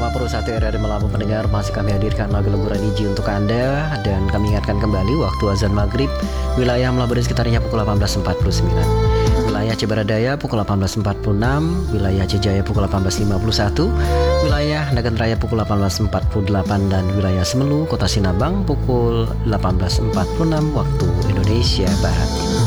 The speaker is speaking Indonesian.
101 RRI Lampung pendengar, masih kami hadirkan lagu-lagu religi untuk Anda. Dan kami ingatkan kembali waktu azan maghrib wilayah Melabur sekitarnya pukul 18.49, wilayah Cibaradaya pukul 18.46, wilayah Jejaya pukul 18.51, wilayah Nagan Raya pukul 18.48, dan wilayah Semelu Kota Sinabang pukul 18.46 waktu Indonesia Barat.